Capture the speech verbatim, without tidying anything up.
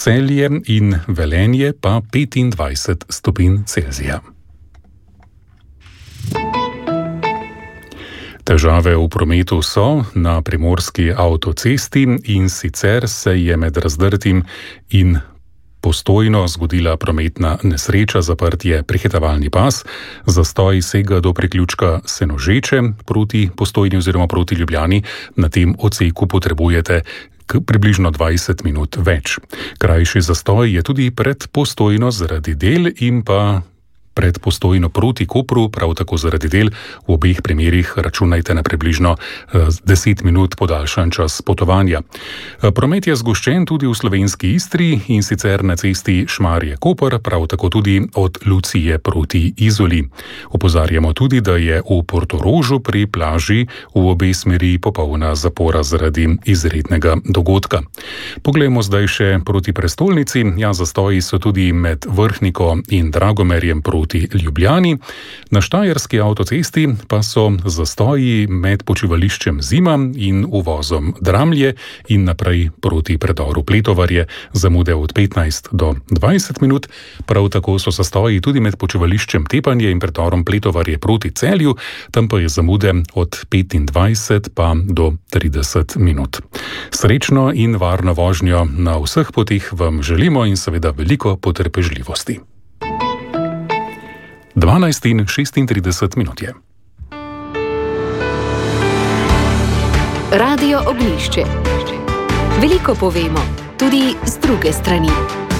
Celje in Velenje pa petindvajset stopinj Celzija. Težave v prometu so na primorski avtocesti, in sicer se je med Razdrtim in Postojno zgodila prometna nesreča, zaprt je prehitevalni pas, zastoj sega do priključka Senožeče proti Postojni oziroma proti Ljubljani. Na tem odseku potrebujete približno dvajset minut več. Krajši zastoj je tudi pred Postojno zaradi del in pa pred Postojno proti Kopru, prav tako zaradi del. V obeh primerih računajte na približno deset minut podaljšan čas potovanja. Promet je zgoščen tudi v slovenski Istri, in sicer na cesti Šmarje-Koper, prav tako tudi od Lucije proti Izoli. Opozarjamo tudi, da je v Portorožu pri plaži v obe smeri popolna zapora zaradi izrednega dogodka. Poglejmo zdaj še proti prestolnici. Ja, zastoji so tudi med Vrhniko in Dragomerjem proti proti Ljubljani. Na štajerski avtocesti pa so zastoji med počivališčem Zima in uvozom Dramlje in naprej proti predoru Pletovarje, zamude od petnajst do dvajset minut. Prav tako so zastoji tudi med počivališčem Tepanje in predorom Pletovarje proti Celju, tam pa je zamude od petindvajset pa do trideset minut. Srečno in varno vožnjo na vseh poteh vam želimo in seveda veliko potrpežljivosti. dvanajst in šestintrideset minut je. Radio Ognjišče. Veliko povemo, tudi z druge strani.